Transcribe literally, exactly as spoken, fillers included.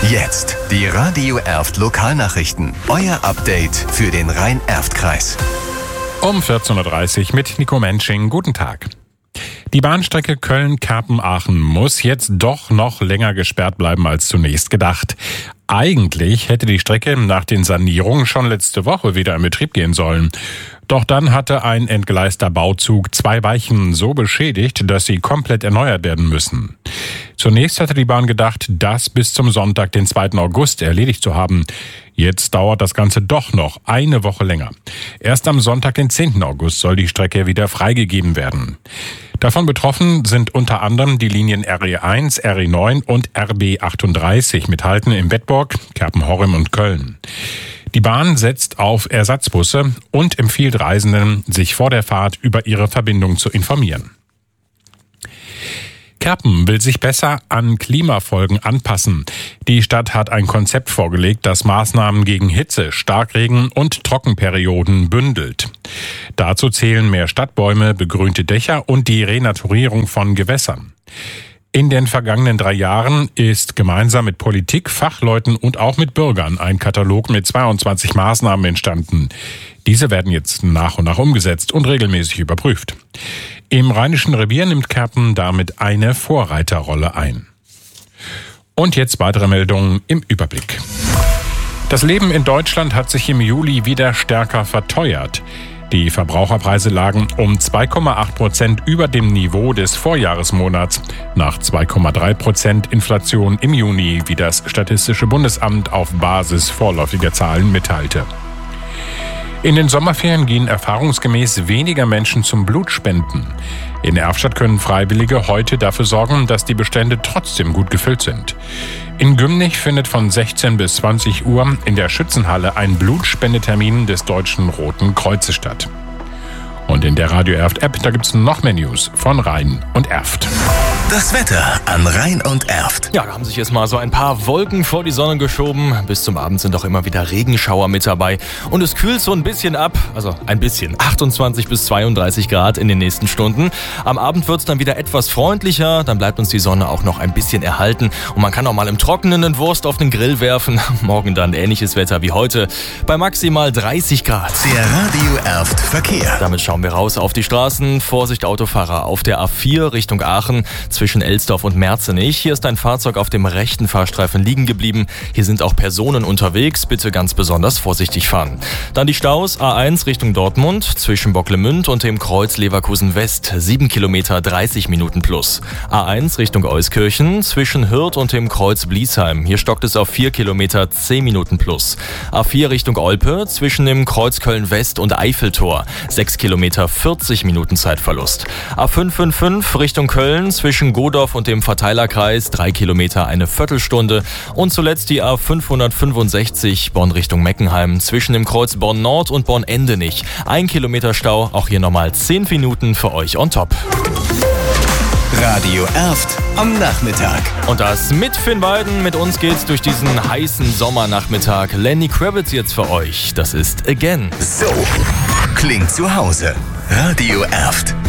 Jetzt die Radio Erft Lokalnachrichten. Euer Update für den Rhein-Erft-Kreis. Um vierzehn Uhr dreißig mit Nico Mensching. Guten Tag. Die Bahnstrecke Köln-Kerpen-Aachen muss jetzt doch noch länger gesperrt bleiben als zunächst gedacht. Eigentlich hätte die Strecke nach den Sanierungen schon letzte Woche wieder in Betrieb gehen sollen. Doch dann hatte ein entgleister Bauzug zwei Weichen so beschädigt, dass sie komplett erneuert werden müssen. Zunächst hatte die Bahn gedacht, das bis zum Sonntag, den zweiten August, erledigt zu haben. Jetzt dauert das Ganze doch noch eine Woche länger. Erst am Sonntag, den zehnten August, soll die Strecke wieder freigegeben werden. Davon betroffen sind unter anderem die Linien R E eins, R E neun und R B achtunddreißig mit Halten in Bedburg, Kerpen-Horrem und Köln. Die Bahn setzt auf Ersatzbusse und empfiehlt Reisenden, sich vor der Fahrt über ihre Verbindung zu informieren. Kerpen will sich besser an Klimafolgen anpassen. Die Stadt hat ein Konzept vorgelegt, das Maßnahmen gegen Hitze, Starkregen und Trockenperioden bündelt. Dazu zählen mehr Stadtbäume, begrünte Dächer und die Renaturierung von Gewässern. In den vergangenen drei Jahren ist gemeinsam mit Politik, Fachleuten und auch mit Bürgern ein Katalog mit zweiundzwanzig Maßnahmen entstanden. Diese werden jetzt nach und nach umgesetzt und regelmäßig überprüft. Im Rheinischen Revier nimmt Kerpen damit eine Vorreiterrolle ein. Und jetzt weitere Meldungen im Überblick. Das Leben in Deutschland hat sich im Juli wieder stärker verteuert. Die Verbraucherpreise lagen um zwei Komma acht Prozent über dem Niveau des Vorjahresmonats, nach zwei Komma drei Prozent Inflation im Juni, wie das Statistische Bundesamt auf Basis vorläufiger Zahlen mitteilte. In den Sommerferien gehen erfahrungsgemäß weniger Menschen zum Blutspenden. In Erftstadt können Freiwillige heute dafür sorgen, dass die Bestände trotzdem gut gefüllt sind. In Gümnich findet von sechzehn bis zwanzig Uhr in der Schützenhalle ein Blutspendetermin des Deutschen Roten Kreuzes statt. Und in der Radio Erft App, da gibt's noch mehr News von Rhein und Erft. Das Wetter an Rhein und Erft. Ja, da haben sich jetzt mal so ein paar Wolken vor die Sonne geschoben. Bis zum Abend sind auch immer wieder Regenschauer mit dabei. Und es kühlt so ein bisschen ab, also ein bisschen, achtundzwanzig bis zweiunddreißig Grad in den nächsten Stunden. Am Abend wird es dann wieder etwas freundlicher, dann bleibt uns die Sonne auch noch ein bisschen erhalten. Und man kann auch mal im Trockenen eine Wurst auf den Grill werfen. Morgen dann ähnliches Wetter wie heute, bei maximal dreißig Grad. Der Radio Erft Verkehr. Damit schauen wir raus auf die Straßen. Vorsicht Autofahrer auf der A vier Richtung Aachen. Zwischen Elsdorf und Merzenich. Hier ist ein Fahrzeug auf dem rechten Fahrstreifen liegen geblieben. Hier sind auch Personen unterwegs. Bitte ganz besonders vorsichtig fahren. Dann die Staus. A eins Richtung Dortmund. Zwischen Bocklemünd und dem Kreuz Leverkusen West. sieben Kilometer, dreißig Minuten plus. A eins Richtung Euskirchen. Zwischen Hürth und dem Kreuz Bliesheim. Hier stockt es auf vier Kilometer, zehn Minuten plus. A vier Richtung Olpe. Zwischen dem Kreuz Köln West und Eiffeltor. sechs Kilometer, vierzig Minuten Zeitverlust. A fünf fünf fünf Richtung Köln. Zwischen Godorf und dem Verteilerkreis, drei Kilometer, eine Viertelstunde. Und zuletzt die A fünfhundertfünfundsechzig Bonn Richtung Meckenheim, zwischen dem Kreuz Bonn Nord und Bonn Endenich. Ein Kilometer Stau, auch hier nochmal zehn Minuten für euch on top. Radio Erft am Nachmittag. Und das mit Finn Weiden. Mit uns geht's durch diesen heißen Sommernachmittag. Lenny Kravitz jetzt für euch. Das ist Again. So klingt zu Hause. Radio Erft.